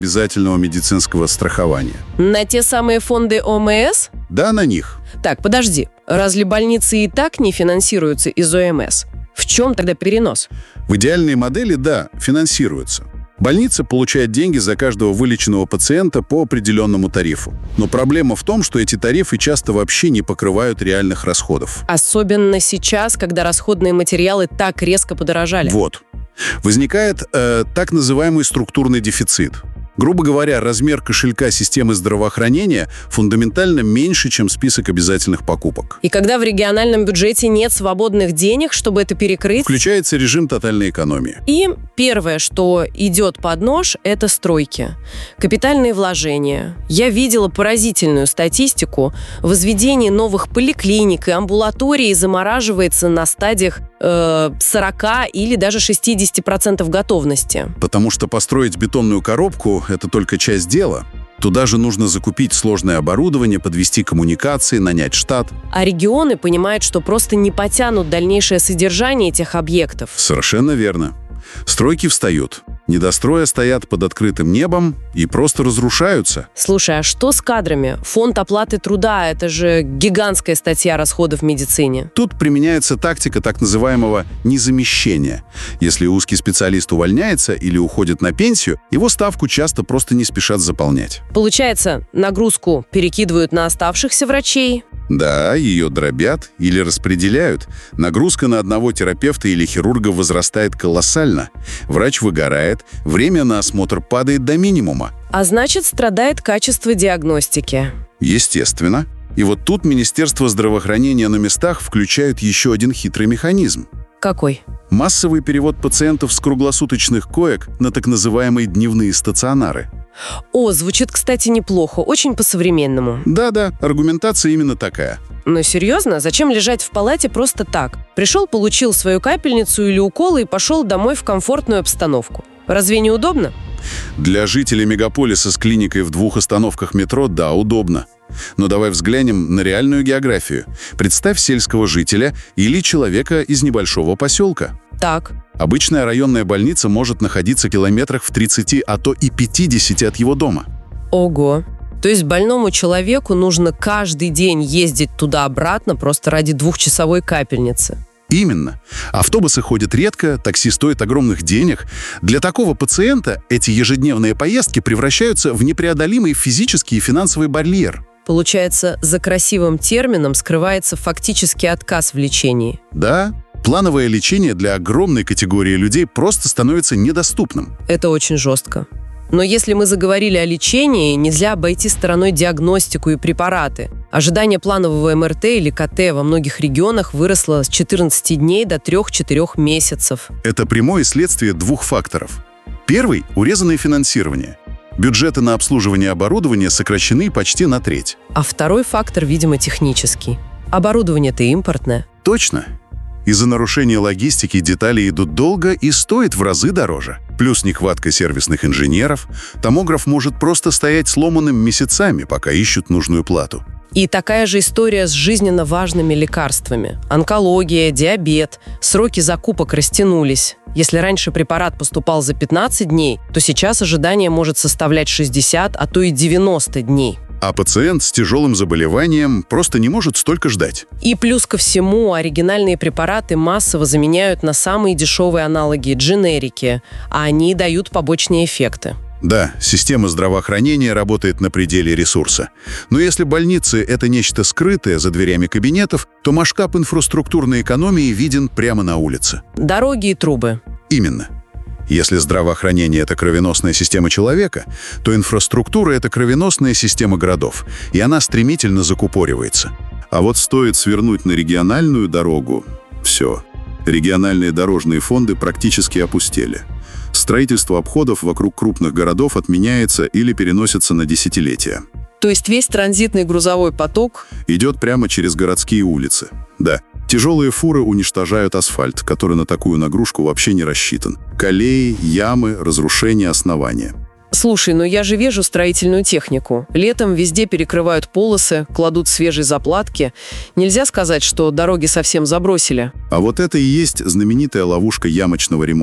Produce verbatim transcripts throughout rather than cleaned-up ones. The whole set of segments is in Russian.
обязательного медицинского страхования. На те самые фонды О Эм Эс? Да, на них. Так, подожди. Разве больницы и так не финансируются из О Эм Эс? В чем тогда перенос? В идеальной модели, да, финансируются. Больница получает деньги за каждого вылеченного пациента по определенному тарифу. Но проблема в том, что эти тарифы часто вообще не покрывают реальных расходов. Особенно сейчас, когда расходные материалы так резко подорожали. Вот. Возникает э, так называемый структурный дефицит. Грубо говоря, размер кошелька системы здравоохранения фундаментально меньше, чем список обязательных покупок. И когда в региональном бюджете нет свободных денег, чтобы это перекрыть... Включается режим тотальной экономии. И первое, что идет под нож, это стройки. Капитальные вложения. Я видела поразительную статистику. Возведение новых поликлиник и амбулаторий замораживается на стадиях э, сорок или даже шестьдесят процентов готовности. Потому что построить бетонную коробку — это только часть дела. Туда же нужно закупить сложное оборудование, подвести коммуникации, нанять штат. А регионы понимают, что просто не потянут дальнейшее содержание этих объектов. Совершенно верно. Стройки встают. Недостроя стоят под открытым небом и просто разрушаются. Слушай, а что с кадрами? Фонд оплаты труда – это же гигантская статья расходов в медицине. Тут применяется тактика так называемого незамещения. Если узкий специалист увольняется или уходит на пенсию, его ставку часто просто не спешат заполнять. Получается, нагрузку перекидывают на оставшихся врачей? Да, ее дробят или распределяют. Нагрузка на одного терапевта или хирурга возрастает колоссально. Врач выгорает, время на осмотр падает до минимума. А значит, страдает качество диагностики. Естественно. И вот тут Министерство здравоохранения на местах включают еще один хитрый механизм. Какой? Массовый перевод пациентов с круглосуточных коек на так называемые дневные стационары. О, звучит, кстати, неплохо, очень по-современному. Да-да, аргументация именно такая. Но серьезно, зачем лежать в палате просто так? Пришел, получил свою капельницу или укол и пошел домой в комфортную обстановку. Разве не удобно? Для жителей мегаполиса с клиникой в двух остановках метро, да, удобно. Но давай взглянем на реальную географию. Представь сельского жителя или человека из небольшого поселка. Так. Обычная районная больница может находиться в километрах в тридцати, а то и пятидесяти от его дома. Ого. То есть больному человеку нужно каждый день ездить туда-обратно просто ради двухчасовой капельницы. Именно. Автобусы ходят редко, такси стоит огромных денег. Для такого пациента эти ежедневные поездки превращаются в непреодолимый физический и финансовый барьер. Получается, за красивым термином скрывается фактически отказ в лечении. Да, плановое лечение для огромной категории людей просто становится недоступным. Это очень жестко. Но если мы заговорили о лечении, нельзя обойти стороной диагностику и препараты. Ожидание планового эм эр тэ или ка тэ во многих регионах выросло с четырнадцати дней до трёх-четырёх месяцев. Это прямое следствие двух факторов. Первый – урезанное финансирование. Бюджеты на обслуживание оборудования сокращены почти на треть. А второй фактор, видимо, технический. Оборудование-то импортное. Точно. Из-за нарушения логистики детали идут долго и стоят в разы дороже. Плюс нехватка сервисных инженеров. Томограф может просто стоять сломанным месяцами, пока ищут нужную плату. И такая же история с жизненно важными лекарствами. Онкология, диабет. Сроки закупок растянулись. Если раньше препарат поступал за пятнадцать дней, то сейчас ожидание может составлять шестьдесят, а то и девяносто дней. А пациент с тяжелым заболеванием просто не может столько ждать. И плюс ко всему, оригинальные препараты массово заменяют на самые дешевые аналоги – дженерики, а они дают побочные эффекты. Да, система здравоохранения работает на пределе ресурса. Но если больницы – это нечто скрытое за дверями кабинетов, то масштаб инфраструктурной экономии виден прямо на улице. Дороги и трубы. Именно. Если здравоохранение – это кровеносная система человека, то инфраструктура – это кровеносная система городов, и она стремительно закупоривается. А вот стоит свернуть на региональную дорогу – все. Региональные дорожные фонды практически опустели. Строительство обходов вокруг крупных городов отменяется или переносится на десятилетия. То есть весь транзитный грузовой поток идет прямо через городские улицы. Да. Тяжелые фуры уничтожают асфальт, который на такую нагрузку вообще не рассчитан. Колеи, ямы, разрушение основания. Слушай, ну я же вижу строительную технику. Летом везде перекрывают полосы, кладут свежие заплатки. Нельзя сказать, что дороги совсем забросили. А вот это и есть знаменитая ловушка ямочного ремонта.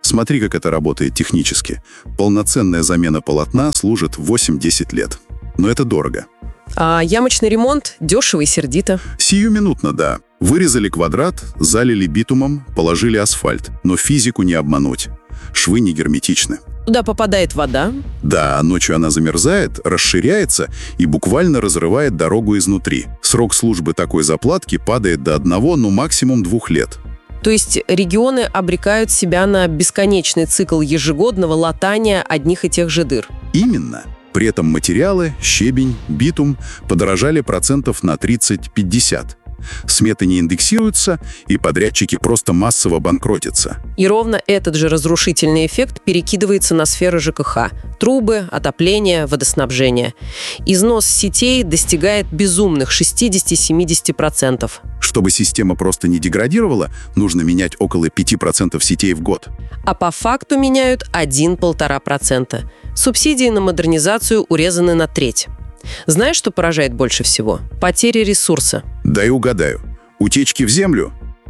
Смотри, как это работает технически. Полноценная замена полотна служит восемь-десять лет. Но это дорого. А ямочный ремонт дешево и сердито. Сиюминутно, да. Вырезали квадрат, залили битумом, положили асфальт. Но физику не обмануть. Швы не герметичны. Туда попадает вода. Да, ночью она замерзает, расширяется и буквально разрывает дорогу изнутри. Срок службы такой заплатки падает до одного, ну максимум двух лет. То есть регионы обрекают себя на бесконечный цикл ежегодного латания одних и тех же дыр. Именно. При этом материалы, щебень, битум подорожали процентов на тридцать-пятьдесят. Сметы не индексируются, и подрядчики просто массово банкротятся. И ровно этот же разрушительный эффект перекидывается на сферы ЖКХ. Трубы, отопление, водоснабжение. Износ сетей достигает безумных шестьдесят-семьдесят процентов. Чтобы система просто не деградировала, нужно менять около пяти процентов сетей в год. А по факту меняют один-полтора процента. Субсидии на модернизацию урезаны на треть. Знаешь, что поражает больше всего? Потери ресурса. Дай угадаю. Утечки в землю?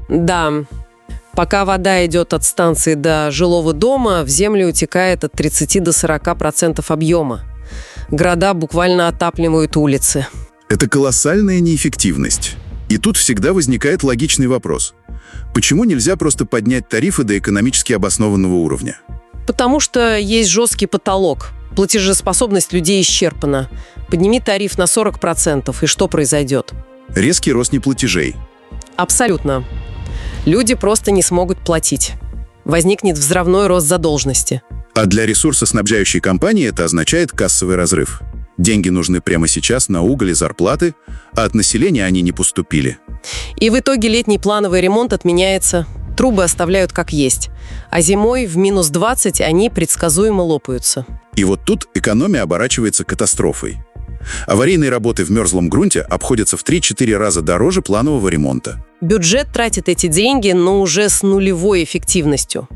Да. Пока вода идет от станции до жилого дома, в землю утекает от тридцати до сорока процентов объема. Города буквально отапливают улицы. Это колоссальная неэффективность. И тут всегда возникает логичный вопрос. Почему нельзя просто поднять тарифы до экономически обоснованного уровня? Потому что есть жесткий потолок. Платежеспособность людей исчерпана. Подними тариф на сорок процентов, и что произойдет? Резкий рост неплатежей. Абсолютно. Люди просто не смогут платить. Возникнет взрывной рост задолженности. А для ресурсоснабжающей компании это означает кассовый разрыв. Деньги нужны прямо сейчас на уголь и зарплаты, а от населения они не поступили. И в итоге летний плановый ремонт отменяется. Трубы оставляют как есть. А зимой в минус двадцать они предсказуемо лопаются. И вот тут экономия оборачивается катастрофой. Аварийные работы в мерзлом грунте обходятся в три-четыре раза дороже планового ремонта. Бюджет тратит эти деньги, но уже с нулевой эффективностью.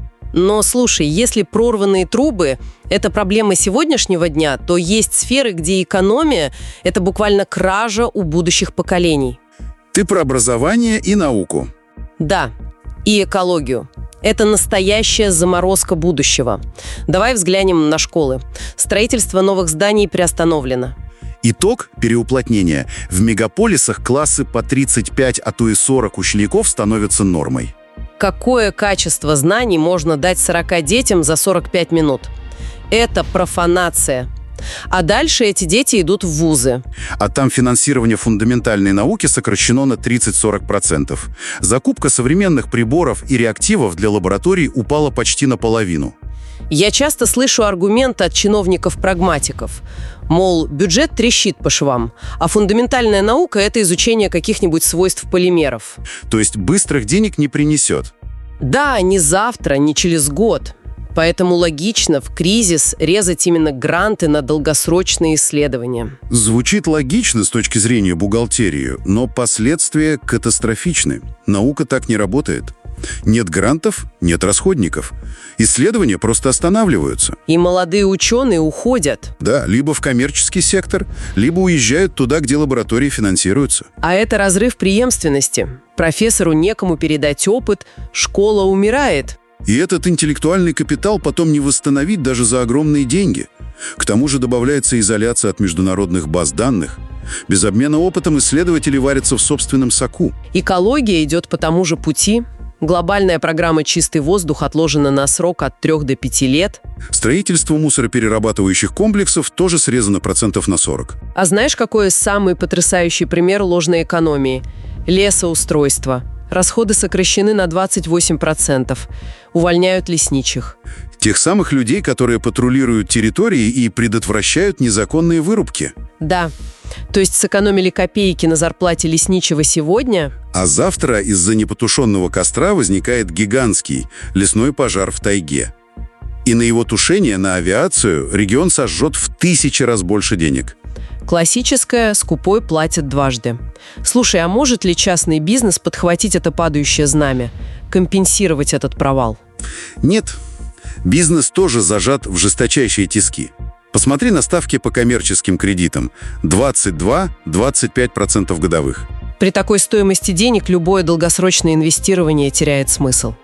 Но слушай, если прорванные трубы – это проблема сегодняшнего дня, то есть сферы, где экономия – это буквально кража у будущих поколений. Ты про образование и науку. Да, и экологию. Это настоящая заморозка будущего. Давай взглянем на школы. Строительство новых зданий приостановлено. Итог переуплотнения. В мегаполисах классы по тридцать пять, а то и сорок учеников становятся нормой. Какое качество знаний можно дать сорока детям за сорок пять минут? Это профанация. А дальше эти дети идут в вузы. А там финансирование фундаментальной науки сокращено на тридцать-сорок процентов. Закупка современных приборов и реактивов для лабораторий упала почти наполовину. Я часто слышу аргументы от чиновников-прагматиков. Мол, бюджет трещит по швам, а фундаментальная наука – это изучение каких-нибудь свойств полимеров. То есть быстрых денег не принесет. Да, не завтра, не через год. Поэтому логично в кризис резать именно гранты на долгосрочные исследования. Звучит логично с точки зрения бухгалтерии, но последствия катастрофичны. Наука так не работает. Нет грантов – нет расходников. Исследования просто останавливаются. И молодые ученые уходят. Да, либо в коммерческий сектор, либо уезжают туда, где лаборатории финансируются. А это разрыв преемственности. Профессору некому передать опыт, школа умирает. И этот интеллектуальный капитал потом не восстановить даже за огромные деньги. К тому же добавляется изоляция от международных баз данных. Без обмена опытом исследователи варятся в собственном соку. Экология идет по тому же пути. Глобальная программа «Чистый воздух» отложена на срок от трёх до пяти лет. Строительство мусороперерабатывающих комплексов тоже срезано процентов на сорок. А знаешь, какой самый потрясающий пример ложной экономии? Лесоустройство. Расходы сокращены на двадцать восемь процентов. Увольняют лесничих. Тех самых людей, которые патрулируют территории и предотвращают незаконные вырубки. Да. То есть сэкономили копейки на зарплате лесничего сегодня. А завтра из-за непотушенного костра возникает гигантский лесной пожар в тайге. И на его тушение, на авиацию, регион сожжет в тысячи раз больше денег. Классическое «скупой платит дважды». Слушай, а может ли частный бизнес подхватить это падающее знамя, компенсировать этот провал? Нет. Бизнес тоже зажат в жесточайшие тиски. Посмотри на ставки по коммерческим кредитам – двадцать два - двадцать пять процентов годовых. При такой стоимости денег любое долгосрочное инвестирование теряет смысл.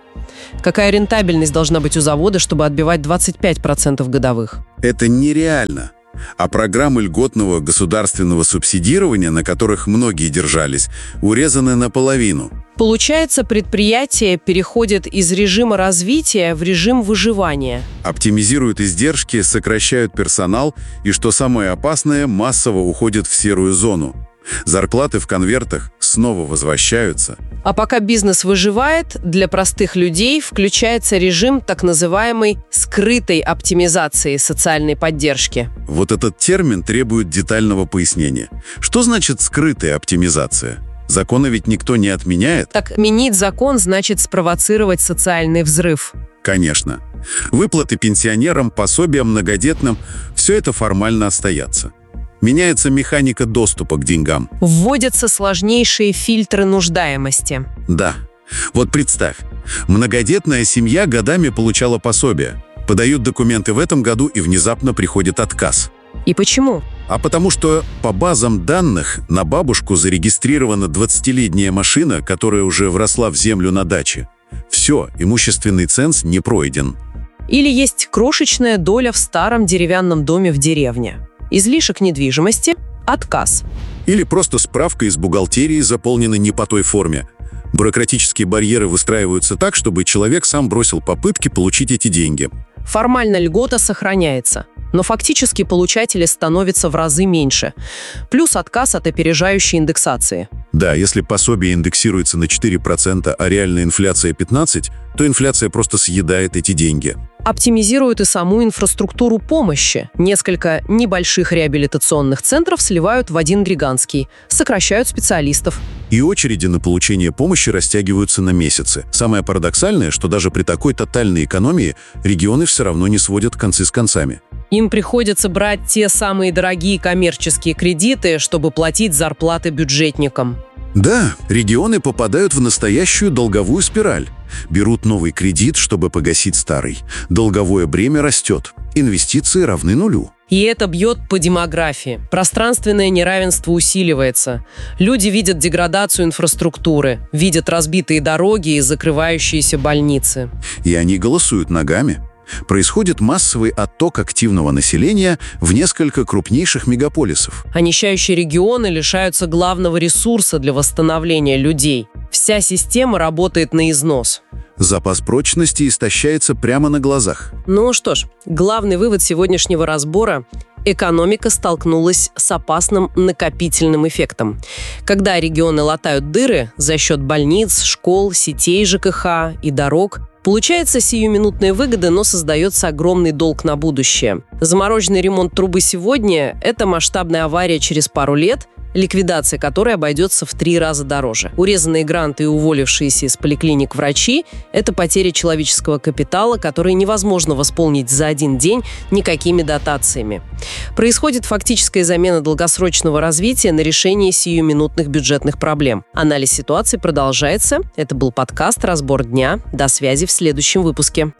Какая рентабельность должна быть у завода, чтобы отбивать двадцать пять процентов годовых? Это нереально. А программы льготного государственного субсидирования, на которых многие держались, урезаны наполовину. Получается, предприятие переходит из режима развития в режим выживания. Оптимизируют издержки, сокращают персонал и, что самое опасное, массово уходят в серую зону. Зарплаты в конвертах снова возвращаются. А пока бизнес выживает, для простых людей включается режим так называемой скрытой оптимизации социальной поддержки. Вот этот термин требует детального пояснения. Что значит скрытая оптимизация? Законы ведь никто не отменяет. Так отменить закон значит спровоцировать социальный взрыв. Конечно. Выплаты пенсионерам, пособиям многодетным – все это формально остается. Меняется механика доступа к деньгам. Вводятся сложнейшие фильтры нуждаемости. Да. Вот представь, многодетная семья годами получала пособие. Подают документы в этом году, и внезапно приходит отказ. И почему? А потому что по базам данных на бабушку зарегистрирована двадцатилетняя машина, которая уже вросла в землю на даче. Все, имущественный ценз не пройден. Или есть крошечная доля в старом деревянном доме в деревне. Излишек недвижимости – отказ. Или просто справка из бухгалтерии заполнена не по той форме. Бюрократические барьеры выстраиваются так, чтобы человек сам бросил попытки получить эти деньги. Формально льгота сохраняется, но фактически получателей становится в разы меньше. Плюс отказ от опережающей индексации. Да, если пособие индексируется на четыре процента, а реальная инфляция пятнадцать процентов, то инфляция просто съедает эти деньги. Оптимизируют и саму инфраструктуру помощи. Несколько небольших реабилитационных центров сливают в один гигантский, сокращают специалистов. И очереди на получение помощи растягиваются на месяцы. Самое парадоксальное, что даже при такой тотальной экономии регионы все равно не сводят концы с концами. Им приходится брать те самые дорогие коммерческие кредиты, чтобы платить зарплаты бюджетникам. Да, регионы попадают в настоящую долговую спираль. Берут новый кредит, чтобы погасить старый. Долговое бремя растет. Инвестиции равны нулю. И это бьет по демографии. Пространственное неравенство усиливается. Люди видят деградацию инфраструктуры, видят разбитые дороги и закрывающиеся больницы. И они голосуют ногами. Происходит массовый отток активного населения в несколько крупнейших мегаполисов. А нищающие регионы лишаются главного ресурса для восстановления людей. Вся система работает на износ. Запас прочности истощается прямо на глазах. Ну что ж, главный вывод сегодняшнего разбора – экономика столкнулась с опасным накопительным эффектом. Когда регионы латают дыры за счет больниц, школ, сетей ЖКХ и дорог, получается сиюминутные выгоды, но создается огромный долг на будущее. Замороженный ремонт трубы сегодня – это масштабная авария через пару лет, ликвидация которой обойдется в три раза дороже. Урезанные гранты и уволившиеся из поликлиник врачи – это потеря человеческого капитала, который невозможно восполнить за один день никакими дотациями. Происходит фактическая замена долгосрочного развития на решение сиюминутных бюджетных проблем. Анализ ситуации продолжается. Это был подкаст «Разбор дня». До связи в следующем выпуске.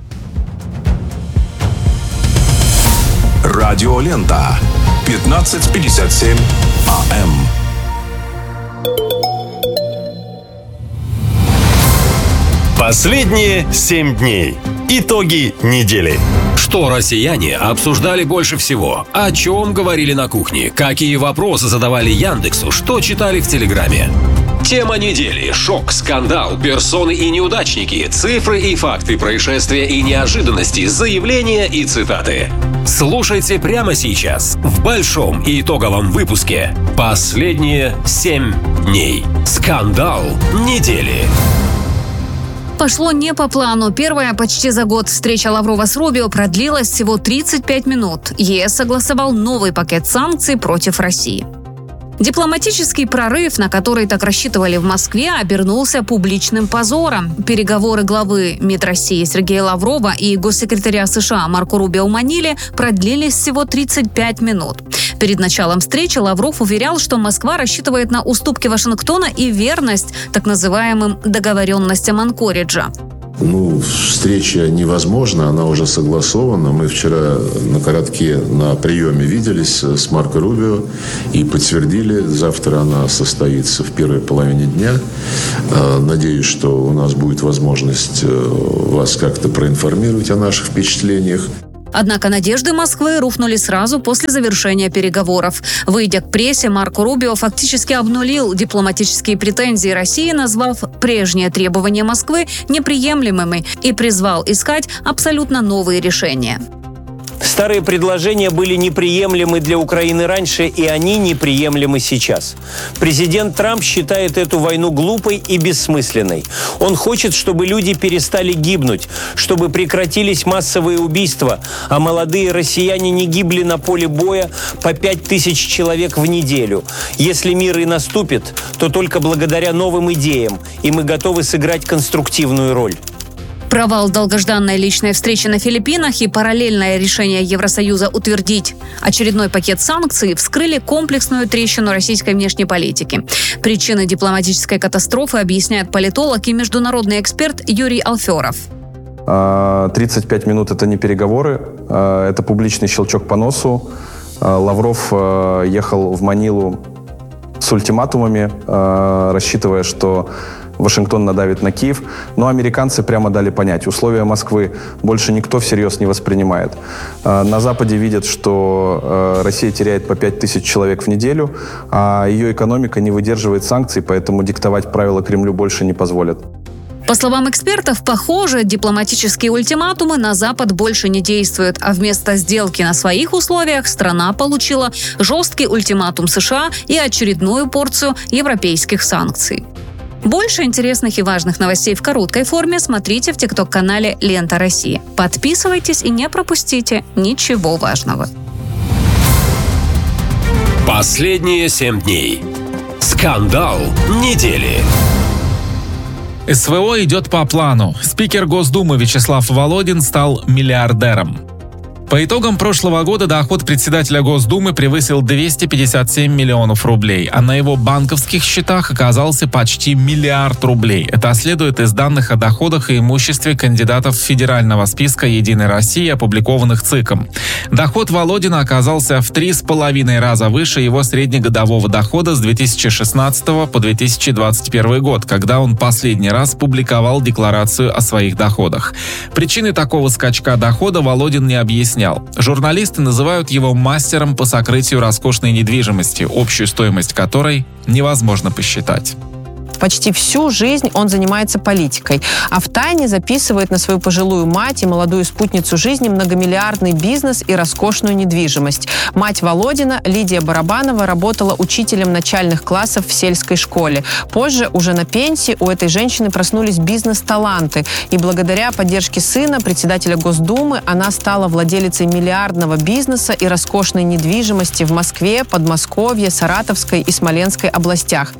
Радиолента. пятнадцать пятьдесят семь АМ. Последние семь дней. Итоги недели. Что россияне обсуждали больше всего? О чем говорили на кухне? Какие вопросы задавали Яндексу? Что читали в Телеграме? Тема недели. Шок, скандал, персоны и неудачники, цифры и факты, происшествия и неожиданности, заявления и цитаты. Слушайте прямо сейчас в большом и итоговом выпуске «Последние семь дней». Скандал недели. Пошло не по плану. Первая почти за год встреча Лаврова с Рубио продлилась всего тридцать пять минут. ЕС согласовал новый пакет санкций против России. Дипломатический прорыв, на который так рассчитывали в Москве, обернулся публичным позором. Переговоры главы МИД России Сергея Лаврова и госсекретаря США Марко Рубио в Маниле продлились всего тридцать пять минут. Перед началом встречи Лавров уверял, что Москва рассчитывает на уступки Вашингтона и верность так называемым договоренностям Анкориджа. Ну, встреча невозможна, она уже согласована. Мы вчера на коротке на приеме виделись с Марко Рубио и подтвердили. Завтра она состоится в первой половине дня. Надеюсь, что у нас будет возможность вас как-то проинформировать о наших впечатлениях. Однако надежды Москвы рухнули сразу после завершения переговоров. Выйдя к прессе, Марко Рубио фактически обнулил дипломатические претензии России, назвав прежние требования Москвы неприемлемыми и призвал искать абсолютно новые решения. Старые предложения были неприемлемы для Украины раньше, и они неприемлемы сейчас. Президент Трамп считает эту войну глупой и бессмысленной. Он хочет, чтобы люди перестали гибнуть, чтобы прекратились массовые убийства, а молодые россияне не гибли на поле боя по пять тысяч человек в неделю. Если мир и наступит, то только благодаря новым идеям, и мы готовы сыграть конструктивную роль. Провал долгожданной личной встречи на Филиппинах и параллельное решение Евросоюза утвердить очередной пакет санкций вскрыли комплексную трещину российской внешней политики. Причины дипломатической катастрофы объясняет политолог и международный эксперт Юрий Алферов. тридцать пять минут – это не переговоры, это публичный щелчок по носу. Лавров ехал в Манилу с ультиматумами, рассчитывая, что Вашингтон надавит на Киев, но американцы прямо дали понять, условия Москвы больше никто всерьез не воспринимает. На Западе видят, что Россия теряет по пять тысяч человек в неделю, а ее экономика не выдерживает санкций, поэтому диктовать правила Кремлю больше не позволят. По словам экспертов, похоже, дипломатические ультиматумы на Запад больше не действуют, а вместо сделки на своих условиях страна получила жесткий ультиматум США и очередную порцию европейских санкций. Больше интересных и важных новостей в короткой форме смотрите в тикток-канале «Лента России». Подписывайтесь и не пропустите ничего важного. Последние семь дней. Скандал недели. СВО идет по плану. Спикер Госдумы Вячеслав Володин стал миллиардером. По итогам прошлого года доход председателя Госдумы превысил двести пятьдесят семь миллионов рублей, а на его банковских счетах оказался почти миллиард рублей. Это следует из данных о доходах и имуществе кандидатов федерального списка «Единой России», опубликованных ЦИКом. Доход Володина оказался в три с половиной раза выше его среднегодового дохода с две тысячи шестнадцатого по две тысячи двадцать первый год, когда он последний раз публиковал декларацию о своих доходах. Причины такого скачка дохода Володин не объяснял. Журналисты называют его мастером по сокрытию роскошной недвижимости, общую стоимость которой невозможно посчитать. Почти всю жизнь он занимается политикой, а втайне записывает на свою пожилую мать и молодую спутницу жизни многомиллиардный бизнес и роскошную недвижимость. Мать Володина, Лидия Барабанова, работала учителем начальных классов в сельской школе. Позже, уже на пенсии, у этой женщины проснулись бизнес-таланты, и благодаря поддержке сына, председателя Госдумы, она стала владелицей миллиардного бизнеса и роскошной недвижимости в Москве, Подмосковье, Саратовской и Смоленской областях.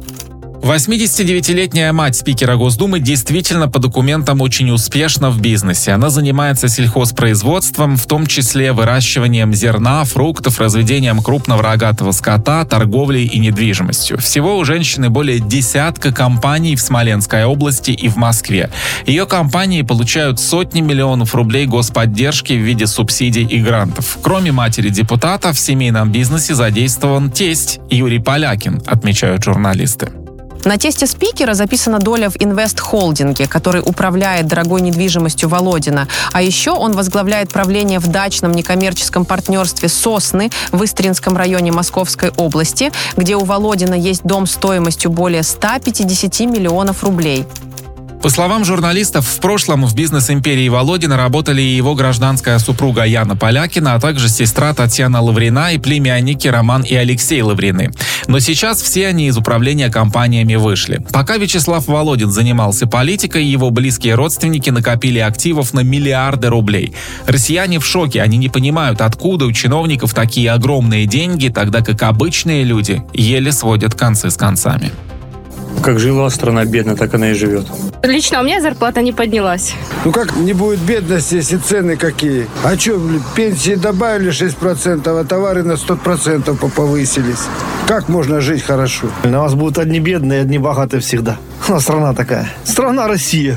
восьмидесятидевятилетняя мать спикера Госдумы действительно по документам очень успешна в бизнесе. Она занимается сельхозпроизводством, в том числе выращиванием зерна, фруктов, разведением крупного рогатого скота, торговлей и недвижимостью. Всего у женщины более десятка компаний в Смоленской области и в Москве. Ее компании получают сотни миллионов рублей господдержки в виде субсидий и грантов. Кроме матери депутата, в семейном бизнесе задействован тесть Юрий Полякин, отмечают журналисты. На тесте спикера записана доля в инвест-холдинге, который управляет дорогой недвижимостью Володина. А еще он возглавляет правление в дачном некоммерческом партнерстве «Сосны» в Истринском районе Московской области, где у Володина есть дом стоимостью более ста пятидесяти миллионов рублей. По словам журналистов, в прошлом в бизнес-империи Володина работали и его гражданская супруга Яна Полякина, а также сестра Татьяна Лаврина и племянники Роман и Алексей Лаврины. Но сейчас все они из управления компаниями вышли. Пока Вячеслав Володин занимался политикой, его близкие родственники накопили активов на миллиарды рублей. Россияне в шоке, они не понимают, откуда у чиновников такие огромные деньги, тогда как обычные люди еле сводят концы с концами. Как жила страна бедная, так она и живет. Лично у меня зарплата не поднялась. Ну как не будет бедности, если цены какие? А что, пенсии добавили шесть процентов, а товары на сто процентов повысились? Как можно жить хорошо? На вас будут одни бедные, одни богатые всегда. У нас страна такая. Страна Россия.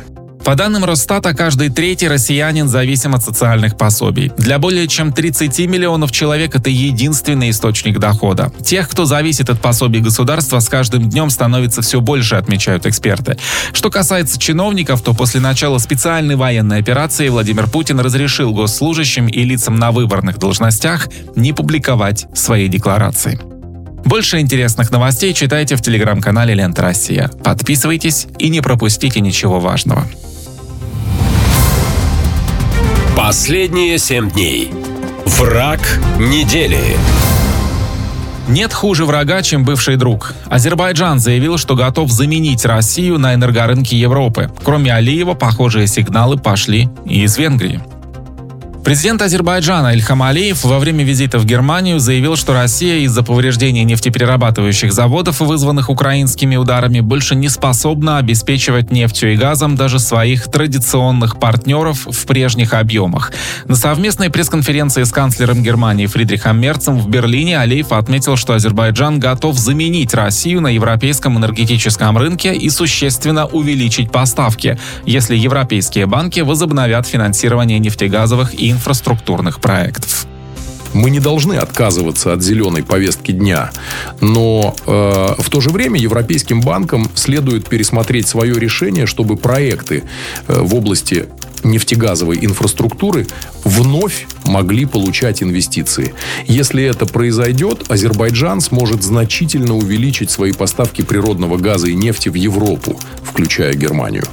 По данным Росстата, каждый третий россиянин зависим от социальных пособий. Для более чем тридцати миллионов человек это единственный источник дохода. Тех, кто зависит от пособий государства, с каждым днем становится все больше, отмечают эксперты. Что касается чиновников, то после начала специальной военной операции Владимир Путин разрешил госслужащим и лицам на выборных должностях не публиковать свои декларации. Больше интересных новостей читайте в телеграм-канале «Лента Россия». Подписывайтесь и не пропустите ничего важного. Последние семь дней. Враг недели. Нет хуже врага, чем бывший друг. Азербайджан заявил, что готов заменить Россию на энергорынке Европы. Кроме Алиева, похожие сигналы пошли и из Венгрии. Президент Азербайджана Ильхам Алиев во время визита в Германию заявил, что Россия из-за повреждений нефтеперерабатывающих заводов, вызванных украинскими ударами, больше не способна обеспечивать нефтью и газом даже своих традиционных партнеров в прежних объемах. На совместной пресс-конференции с канцлером Германии Фридрихом Мерцем в Берлине Алиев отметил, что Азербайджан готов заменить Россию на европейском энергетическом рынке и существенно увеличить поставки, если европейские банки возобновят финансирование нефтегазовых и инфраструктурных проектов. Мы не должны отказываться от зеленой повестки дня, но э, в то же время европейским банкам следует пересмотреть свое решение, чтобы проекты э, в области нефтегазовой инфраструктуры вновь могли получать инвестиции. Если это произойдет, Азербайджан сможет значительно увеличить свои поставки природного газа и нефти в Европу, включая Германию.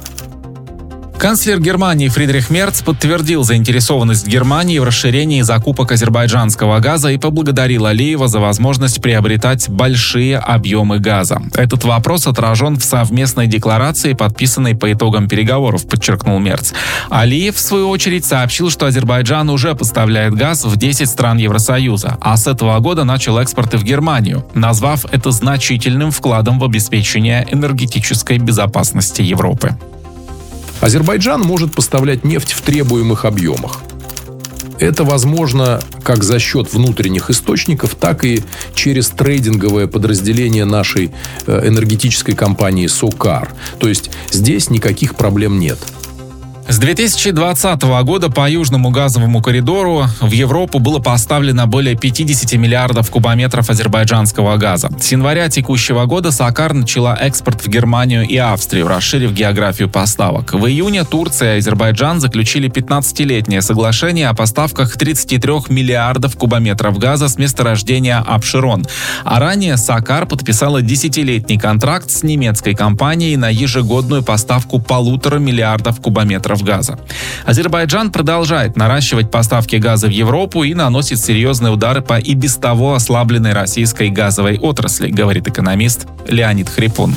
Канцлер Германии Фридрих Мерц подтвердил заинтересованность Германии в расширении закупок азербайджанского газа и поблагодарил Алиева за возможность приобретать большие объемы газа. Этот вопрос отражен в совместной декларации, подписанной по итогам переговоров, подчеркнул Мерц. Алиев, в свою очередь, сообщил, что Азербайджан уже поставляет газ в десять стран Евросоюза, а с этого года начал экспорты в Германию, назвав это значительным вкладом в обеспечение энергетической безопасности Европы. Азербайджан может поставлять нефть в требуемых объемах. Это возможно как за счет внутренних источников, так и через трейдинговое подразделение нашей энергетической компании «Сокар». То есть здесь никаких проблем нет. С две тысячи двадцатого года по Южному газовому коридору в Европу было поставлено более пятьдесят миллиардов кубометров азербайджанского газа. С января текущего года «Сокар» начала экспорт в Германию и Австрию, расширив географию поставок. В июне Турция и Азербайджан заключили пятнадцатилетнее соглашение о поставках тридцати трёх миллиардов кубометров газа с месторождения Абшерон. А ранее «Сокар» подписала десятилетний контракт с немецкой компанией на ежегодную поставку полутора миллиардов кубометров газа. Азербайджан продолжает наращивать поставки газа в Европу и наносит серьезные удары по и без того ослабленной российской газовой отрасли, говорит экономист Леонид Хрипун.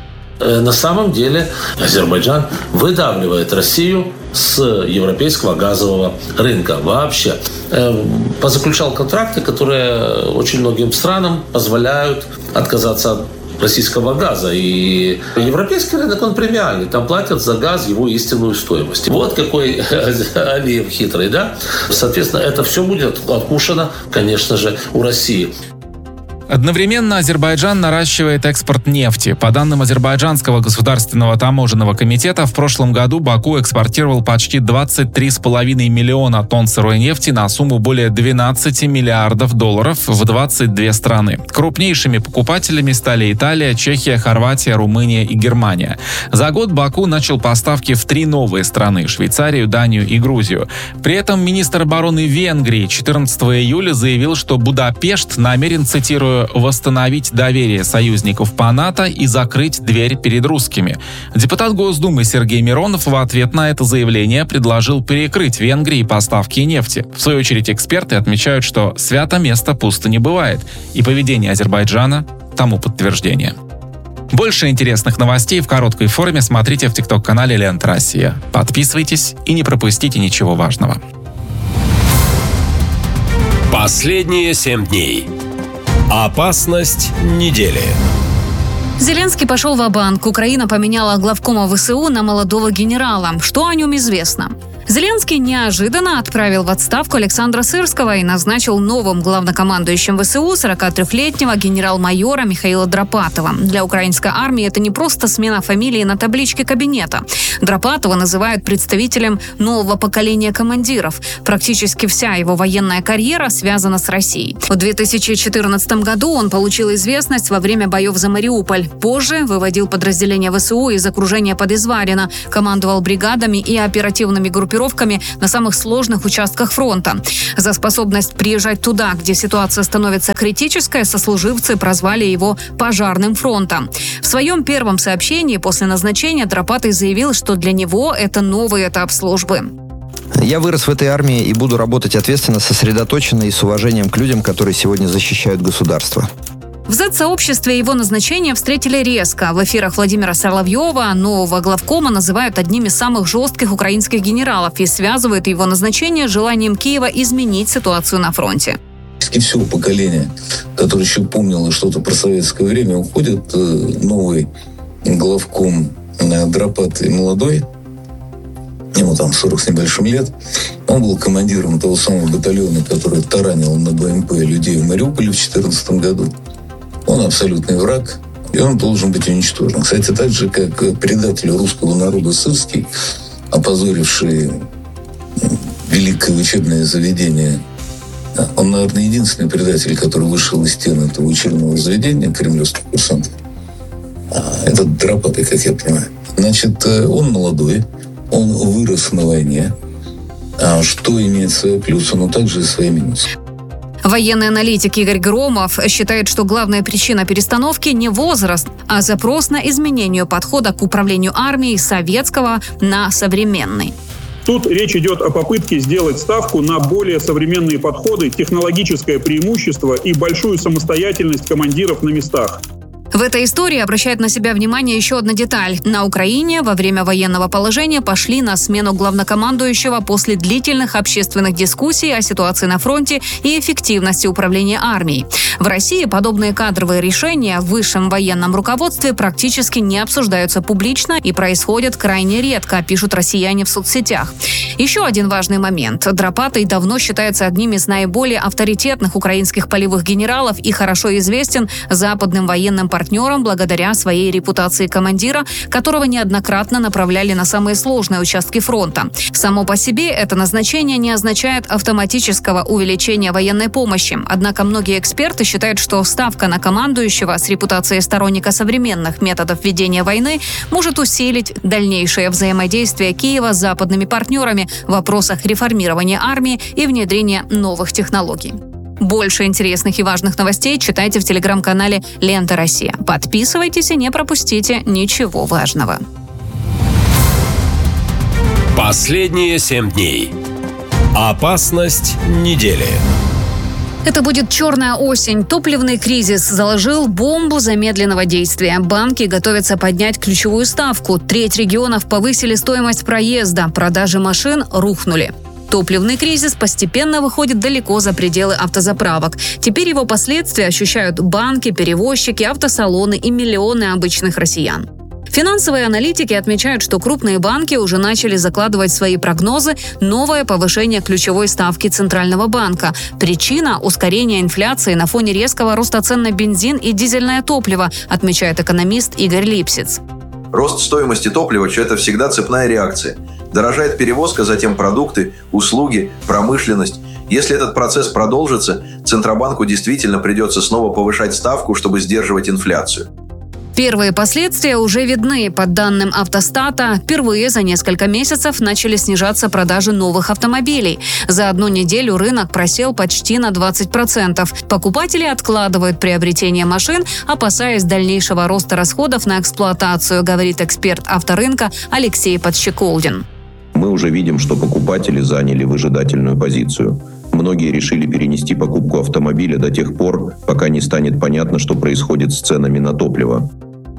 На самом деле Азербайджан выдавливает Россию с европейского газового рынка вообще. Позаключал контракты, которые очень многим странам позволяют отказаться от российского газа. И европейский рынок, он премиальный. Там платят за газ его истинную стоимость. Вот какой Алиев хитрый, да? Соответственно, это все будет откушено, конечно же, у России. Одновременно Азербайджан наращивает экспорт нефти. По данным Азербайджанского государственного таможенного комитета, в прошлом году Баку экспортировал почти двадцать три с половиной миллиона тонн сырой нефти на сумму более двенадцати миллиардов долларов в двадцать две страны. Крупнейшими покупателями стали Италия, Чехия, Хорватия, Румыния и Германия. За год Баку начал поставки в три новые страны – Швейцарию, Данию и Грузию. При этом министр обороны Венгрии четырнадцатого июля заявил, что Будапешт намерен, цитирую, восстановить доверие союзников по НАТО и закрыть дверь перед русскими. Депутат Госдумы Сергей Миронов в ответ на это заявление предложил перекрыть Венгрии поставки нефти. В свою очередь эксперты отмечают, что свято место пусто не бывает, и поведение Азербайджана тому подтверждение. Больше интересных новостей в короткой форме смотрите в тикток-канале «Лента Россия». Подписывайтесь и не пропустите ничего важного. Последние семь дней. Опасность недели. Зеленский пошел ва-банк. Украина поменяла главкома ВСУ на молодого генерала. Что о нем известно? Зеленский неожиданно отправил в отставку Александра Сырского и назначил новым главнокомандующим ВСУ сорокатрёхлетнего генерал-майора Михаила Драпатова. Для украинской армии это не просто смена фамилии на табличке кабинета. Драпатова называют представителем нового поколения командиров. Практически вся его военная карьера связана с Россией. В две тысячи четырнадцатом году он получил известность во время боев за Мариуполь. Позже выводил подразделения ВСУ из окружения под Изварина, командовал бригадами и оперативными группировками на самых сложных участках фронта. За способность приезжать туда, где ситуация становится критической, сослуживцы прозвали его «пожарным фронтом». В своем первом сообщении после назначения Драпатый заявил, что для него это новый этап службы. Я вырос в этой армии и буду работать ответственно, сосредоточенно и с уважением к людям, которые сегодня защищают государство. В зет-сообществе его назначение встретили резко. В эфирах Владимира Соловьева нового главкома называют одним из самых жестких украинских генералов и связывают его назначение с желанием Киева изменить ситуацию на фронте. Всего поколения, которое еще помнило что-то про советское время, уходит новый главком Драпатый молодой, ему там сорок с небольшим лет. Он был командиром того самого батальона, который таранил на БМП людей в Мариуполе в две тысячи четырнадцатом году. Он абсолютный враг, и он должен быть уничтожен. Кстати, так же, как предатель русского народа Сырский, опозоривший великое учебное заведение. Он, наверное, единственный предатель, который вышел из стен этого учебного заведения, кремлевских курсантов. Этот Драпатый, как я понимаю. Значит, он молодой, он вырос на войне, что имеет свои плюсы, но также и свои минусы. Военный аналитик Игорь Громов считает, что главная причина перестановки не возраст, а запрос на изменение подхода к управлению армией советского на современный. Тут речь идет о попытке сделать ставку на более современные подходы, технологическое преимущество и большую самостоятельность командиров на местах. В этой истории обращает на себя внимание еще одна деталь. На Украине во время военного положения пошли на смену главнокомандующего после длительных общественных дискуссий о ситуации на фронте и эффективности управления армией. В России подобные кадровые решения в высшем военном руководстве практически не обсуждаются публично и происходят крайне редко, пишут россияне в соцсетях. Еще один важный момент. Драпатый давно считается одним из наиболее авторитетных украинских полевых генералов и хорошо известен западным военным партнерам партнером благодаря своей репутации командира, которого неоднократно направляли на самые сложные участки фронта. Само по себе это назначение не означает автоматического увеличения военной помощи. Однако многие эксперты считают, что ставка на командующего с репутацией сторонника современных методов ведения войны может усилить дальнейшее взаимодействие Киева с западными партнерами в вопросах реформирования армии и внедрения новых технологий. Больше интересных и важных новостей читайте в телеграм-канале «Лента Россия». Подписывайтесь и не пропустите ничего важного. Последние семь дней. Опасность недели. Это будет черная осень. Топливный кризис заложил бомбу замедленного действия. Банки готовятся поднять ключевую ставку. Треть регионов повысили стоимость проезда. Продажи машин рухнули. Топливный кризис постепенно выходит далеко за пределы автозаправок. Теперь его последствия ощущают банки, перевозчики, автосалоны и миллионы обычных россиян. Финансовые аналитики отмечают, что крупные банки уже начали закладывать в свои прогнозы новое повышение ключевой ставки Центрального банка. Причина – ускорение инфляции на фоне резкого роста цен на бензин и дизельное топливо, отмечает экономист Игорь Липсиц. Рост стоимости топлива – это всегда цепная реакция. Дорожает перевозка, затем продукты, услуги, промышленность. Если этот процесс продолжится, Центробанку действительно придется снова повышать ставку, чтобы сдерживать инфляцию. Первые последствия уже видны. По данным Автостата, впервые за несколько месяцев начали снижаться продажи новых автомобилей. За одну неделю рынок просел почти на двадцать процентов. Покупатели откладывают приобретение машин, опасаясь дальнейшего роста расходов на эксплуатацию, говорит эксперт авторынка Алексей Подщеколдин. Мы уже видим, что покупатели заняли выжидательную позицию. Многие решили перенести покупку автомобиля до тех пор, пока не станет понятно, что происходит с ценами на топливо.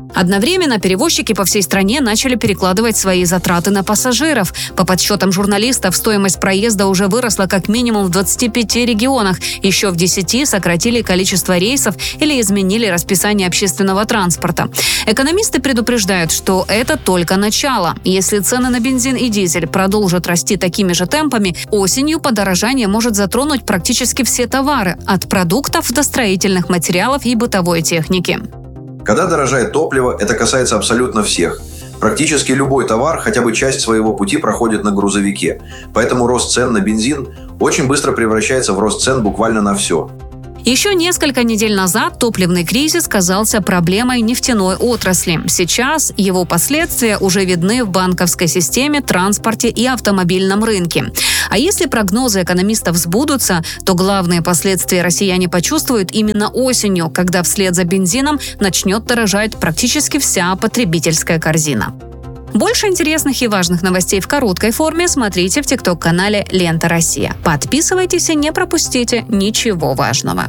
Одновременно перевозчики по всей стране начали перекладывать свои затраты на пассажиров. По подсчетам журналистов, стоимость проезда уже выросла как минимум в двадцати пяти регионах. Еще в десяти сократили количество рейсов или изменили расписание общественного транспорта. Экономисты предупреждают, что это только начало. Если цены на бензин и дизель продолжат расти такими же темпами, осенью подорожание может затронуть практически все товары, от продуктов до строительных материалов и бытовой техники. Когда дорожает топливо, это касается абсолютно всех. Практически любой товар хотя бы часть своего пути проходит на грузовике. Поэтому рост цен на бензин очень быстро превращается в рост цен буквально на все. Еще несколько недель назад топливный кризис казался проблемой нефтяной отрасли. Сейчас его последствия уже видны в банковской системе, транспорте и автомобильном рынке. А если прогнозы экономистов сбудутся, то главные последствия россияне почувствуют именно осенью, когда вслед за бензином начнет дорожать практически вся потребительская корзина. Больше интересных и важных новостей в короткой форме смотрите в тикток-канале «Лента Россия». Подписывайтесь и не пропустите ничего важного.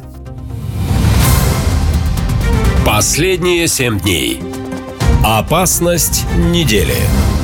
Последние семь дней. Опасность недели.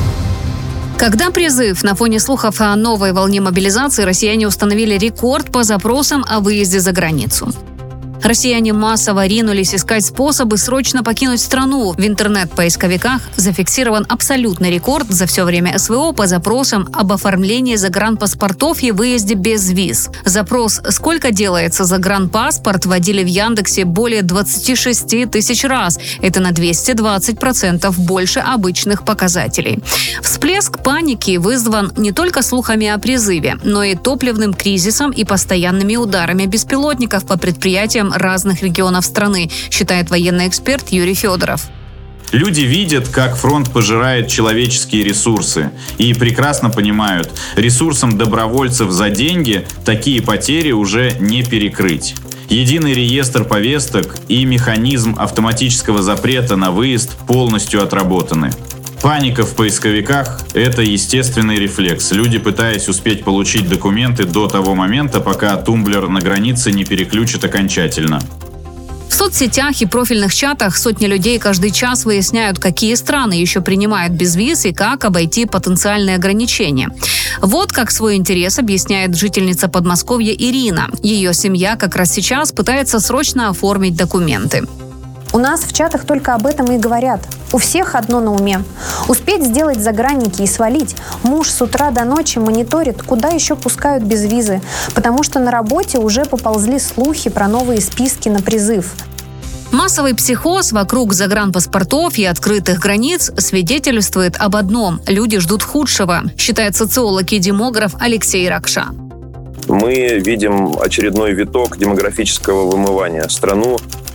Когда призыв на фоне слухов о новой волне мобилизации, россияне установили рекорд по запросам о выезде за границу. Россияне массово ринулись искать способы срочно покинуть страну. В интернет-поисковиках зафиксирован абсолютный рекорд за все время СВО по запросам об оформлении загранпаспортов и выезде без виз. Запрос «Сколько делается загранпаспорт?» вводили в Яндексе более двадцати шести тысяч раз. Это на двести двадцать процентов больше обычных показателей. Всплеск паники вызван не только слухами о призыве, но и топливным кризисом и постоянными ударами беспилотников по предприятиям разных регионов страны, считает военный эксперт Юрий Федоров. Люди видят, как фронт пожирает человеческие ресурсы и прекрасно понимают, ресурсам добровольцев за деньги такие потери уже не перекрыть. Единый реестр повесток и механизм автоматического запрета на выезд полностью отработаны. Паника в поисковиках – это естественный рефлекс. Люди, пытаясь успеть получить документы до того момента, пока тумблер на границе не переключит окончательно. В соцсетях и профильных чатах сотни людей каждый час выясняют, какие страны еще принимают безвиз и как обойти потенциальные ограничения. Вот как свой интерес объясняет жительница Подмосковья Ирина. Ее семья как раз сейчас пытается срочно оформить документы. У нас в чатах только об этом и говорят. У всех одно на уме. Успеть сделать загранники и свалить. Муж с утра до ночи мониторит, куда еще пускают без визы, потому что на работе уже поползли слухи про новые списки на призыв. Массовый психоз вокруг загранпаспортов и открытых границ свидетельствует об одном – люди ждут худшего, считает социолог и демограф Алексей Ракша. Мы видим очередной виток демографического вымывания. Страну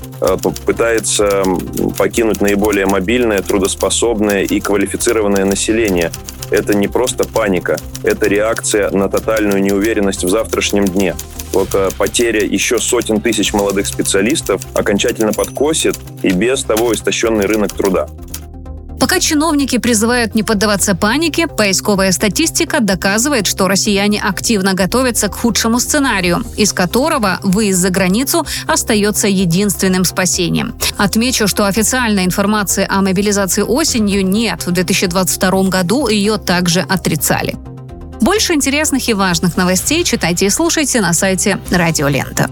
пытается покинуть наиболее мобильное, трудоспособное и квалифицированное население. Это не просто паника, это реакция на тотальную неуверенность в завтрашнем дне. Вот потеря еще сотен тысяч молодых специалистов окончательно подкосит и без того истощенный рынок труда. Пока чиновники призывают не поддаваться панике, поисковая статистика доказывает, что россияне активно готовятся к худшему сценарию, из которого выезд за границу остается единственным спасением. Отмечу, что официальной информации о мобилизации осенью нет. В две тысячи двадцать втором году ее также отрицали. Больше интересных и важных новостей читайте и слушайте на сайте Радио Лента.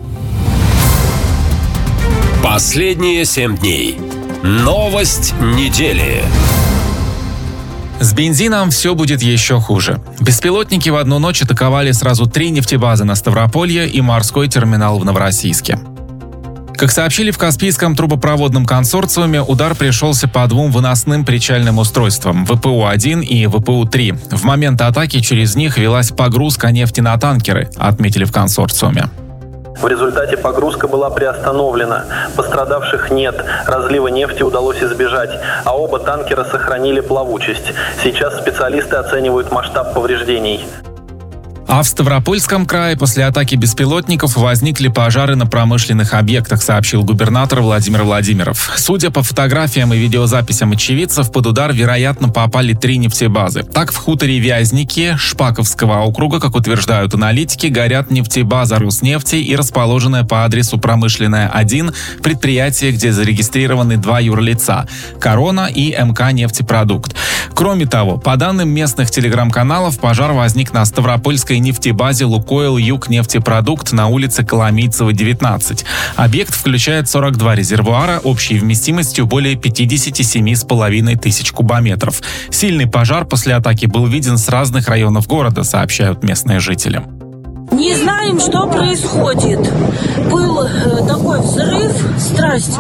Последние семь дней. Новость недели. С бензином все будет еще хуже. Беспилотники в одну ночь атаковали сразу три нефтебазы на Ставрополье и морской терминал в Новороссийске. Как сообщили в Каспийском трубопроводном консорциуме, удар пришелся по двум выносным причальным устройствам – вэ пэ у один и вэ пэ у три. В момент атаки через них велась погрузка нефти на танкеры, отметили в консорциуме. В результате погрузка была приостановлена. Пострадавших нет. Разлива нефти удалось избежать, а оба танкера сохранили плавучесть. Сейчас специалисты оценивают масштаб повреждений. А в Ставропольском крае после атаки беспилотников возникли пожары на промышленных объектах, сообщил губернатор Владимир Владимиров. Судя по фотографиям и видеозаписям очевидцев, под удар, вероятно, попали три нефтебазы. Так, в хуторе Вязники Шпаковского округа, как утверждают аналитики, горят нефтебаза Роснефти и расположенная по адресу Промышленная один предприятие, где зарегистрированы два юрлица – «Корона» и эм ка «Нефтепродукт». Кроме того, по данным местных телеграм-каналов, пожар возник на Ставропольской нефтебазе «Лукойл Юг-Нефтепродукт» на улице Коломийцева, девятнадцать. Объект включает сорок два резервуара общей вместимостью более пятьдесят семь с половиной тысяч кубометров. Сильный пожар после атаки был виден с разных районов города, сообщают местные жители. Не знаем, что происходит. Был э, такой взрыв, страсть.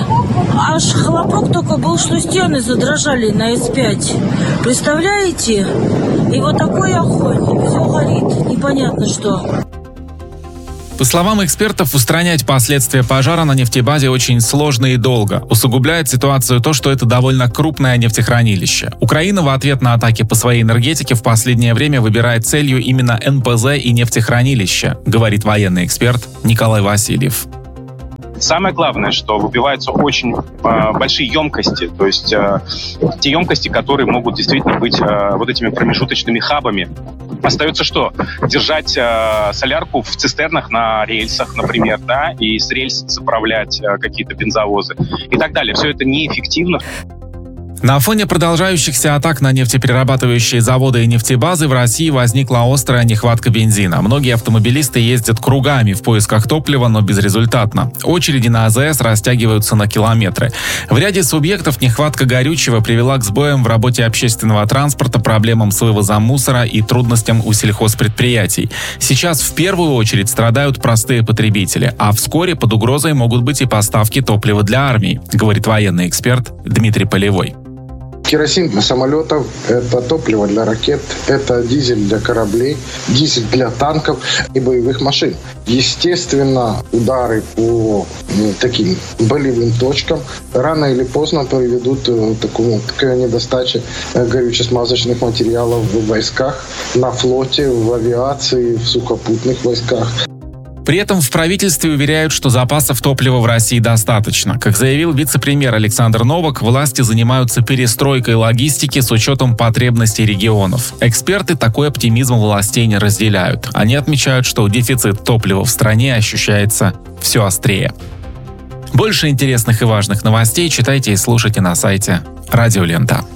Аж хлопок только был, что стены задрожали на эс пять. Представляете? И вот такой огонь. Все горит. Непонятно что. По словам экспертов, устранять последствия пожара на нефтебазе очень сложно и долго. Усугубляет ситуацию то, что это довольно крупное нефтехранилище. Украина в ответ на атаки по своей энергетике в последнее время выбирает целью именно эн пэ зэ и нефтехранилища, говорит военный эксперт Николай Васильев. Самое главное, что выбиваются очень э, большие емкости, то есть э, те емкости, которые могут действительно быть э, вот этими промежуточными хабами. Остается что? Держать э, солярку в цистернах на рельсах, например, да, и с рельс заправлять э, какие-то бензовозы и так далее. Все это неэффективно. На фоне продолжающихся атак на нефтеперерабатывающие заводы и нефтебазы в России возникла острая нехватка бензина. Многие автомобилисты ездят кругами в поисках топлива, но безрезультатно. Очереди на а зэ эс растягиваются на километры. В ряде субъектов нехватка горючего привела к сбоям в работе общественного транспорта, проблемам с вывозом мусора и трудностям у сельхозпредприятий. Сейчас в первую очередь страдают простые потребители, а вскоре под угрозой могут быть и поставки топлива для армии, говорит военный эксперт Дмитрий Полевой. Керосин для самолетов, это топливо для ракет, это дизель для кораблей, дизель для танков и боевых машин. Естественно, удары по таким болевым точкам рано или поздно приведут к такому, такой недостаче горюче-смазочных материалов в войсках, на флоте, в авиации, в сухопутных войсках. При этом в правительстве уверяют, что запасов топлива в России достаточно. Как заявил вице-премьер Александр Новак, власти занимаются перестройкой логистики с учетом потребностей регионов. Эксперты такой оптимизм властей не разделяют. Они отмечают, что дефицит топлива в стране ощущается все острее. Больше интересных и важных новостей читайте и слушайте на сайте Радио Лента.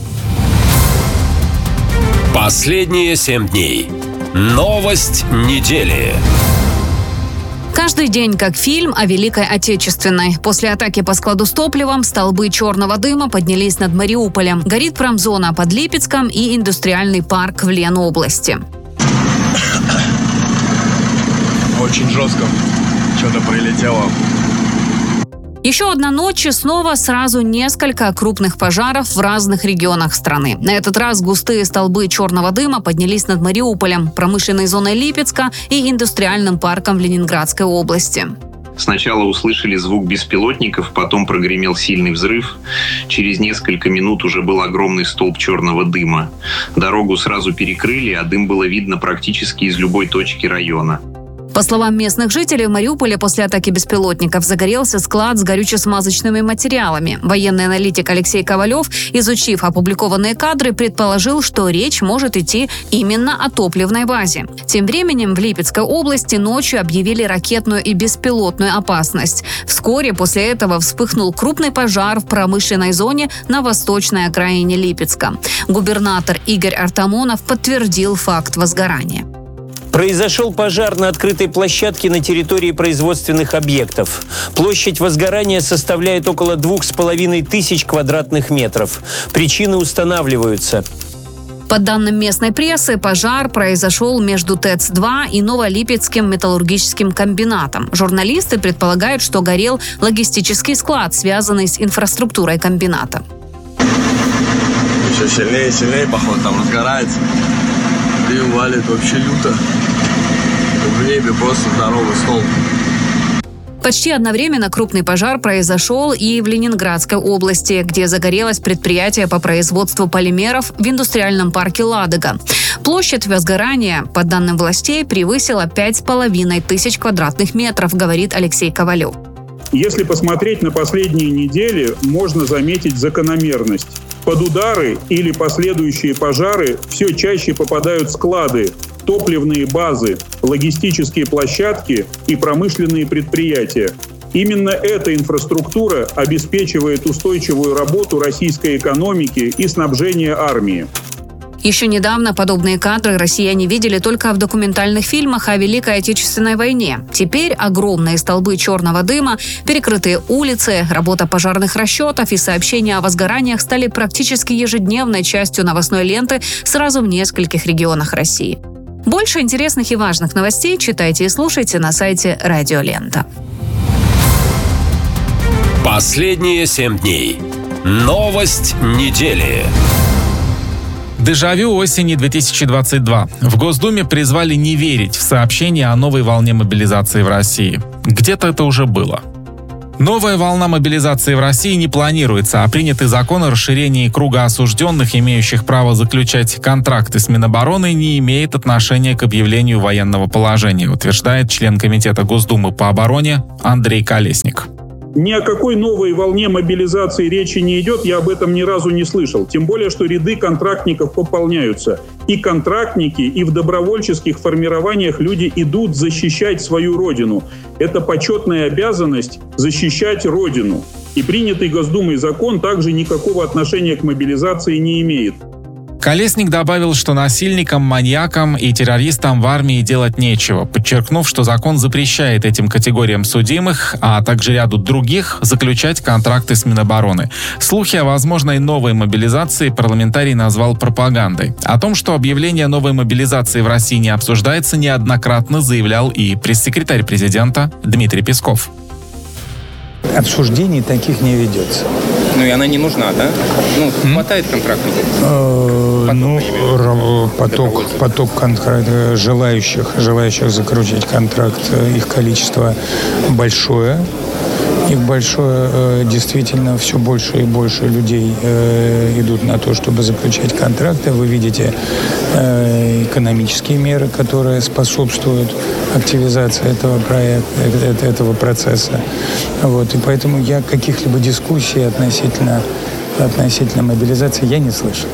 Последние семь дней. Новость недели. Каждый день как фильм о Великой Отечественной. После атаки по складу с топливом столбы черного дыма поднялись над Мариуполем. Горит промзона под Липецком и индустриальный парк в Ленобласти. Очень жестко. Что-то прилетело. Еще одна ночь и снова сразу несколько крупных пожаров в разных регионах страны. На этот раз густые столбы черного дыма поднялись над Мариуполем, промышленной зоной Липецка и индустриальным парком в Ленинградской области. Сначала услышали звук беспилотников, потом прогремел сильный взрыв. Через несколько минут уже был огромный столб черного дыма. Дорогу сразу перекрыли, а дым было видно практически из любой точки района. По словам местных жителей, в Мариуполе после атаки беспилотников загорелся склад с горюче-смазочными материалами. Военный аналитик Алексей Ковалев, изучив опубликованные кадры, предположил, что речь может идти именно о топливной базе. Тем временем в Липецкой области ночью объявили ракетную и беспилотную опасность. Вскоре после этого вспыхнул крупный пожар в промышленной зоне на восточной окраине Липецка. Губернатор Игорь Артамонов подтвердил факт возгорания. Произошел пожар на открытой площадке на территории производственных объектов. Площадь возгорания составляет около двух с половиной тысяч квадратных метров. Причины устанавливаются. По данным местной прессы, пожар произошел между ТЭЦ два и Новолипецким металлургическим комбинатом. Журналисты предполагают, что горел логистический склад, связанный с инфраструктурой комбината. Все сильнее и сильнее, походу, там разгорается. Дым валит вообще люто. В небе просто здоровый столб. Почти одновременно крупный пожар произошел и в Ленинградской области, где загорелось предприятие по производству полимеров в индустриальном парке «Ладога». Площадь возгорания, по данным властей, превысила пять с половиной тысяч квадратных метров, говорит Алексей Ковалев. Если посмотреть на последние недели, можно заметить закономерность. Под удары или последующие пожары все чаще попадают склады, топливные базы, логистические площадки и промышленные предприятия. Именно эта инфраструктура обеспечивает устойчивую работу российской экономики и снабжение армии. Еще недавно подобные кадры россияне видели только в документальных фильмах о Великой Отечественной войне. Теперь огромные столбы черного дыма, перекрытые улицы, работа пожарных расчетов и сообщения о возгораниях стали практически ежедневной частью новостной ленты сразу в нескольких регионах России. Больше интересных и важных новостей читайте и слушайте на сайте Радио Лента. Последние семь дней. Новость недели. Дежавю осени две тысячи двадцать два. В Госдуме призвали не верить в сообщения о новой волне мобилизации в России. Где-то это уже было. Новая волна мобилизации в России не планируется, а принятый закон о расширении круга осужденных, имеющих право заключать контракты с Минобороны, не имеет отношения к объявлению военного положения, утверждает член Комитета Госдумы по обороне Андрей Колесник. Ни о какой новой волне мобилизации речи не идет, я об этом ни разу не слышал. Тем более, что ряды контрактников пополняются. И контрактники, и в добровольческих формированиях люди идут защищать свою родину. Это почетная обязанность защищать родину. И принятый Госдумой закон также никакого отношения к мобилизации не имеет. Колесник добавил, что насильникам, маньякам и террористам в армии делать нечего, подчеркнув, что закон запрещает этим категориям судимых, а также ряду других, заключать контракты с Минобороны. Слухи о возможной новой мобилизации парламентарий назвал пропагандой. О том, что объявление новой мобилизации в России не обсуждается, неоднократно заявлял и пресс-секретарь президента Дмитрий Песков. Обсуждений таких не ведется. Ну и она не нужна, да? Ну, хватает контрактников? Ну, поток, поток контракт, желающих, желающих заключить контракт, их количество большое. Их большое, действительно, все больше и больше людей идут на то, чтобы заключать контракты. Вы видите экономические меры, которые способствуют активизации этого проекта, этого процесса. Вот. И поэтому я каких-либо дискуссий относительно, относительно мобилизации я не слышал.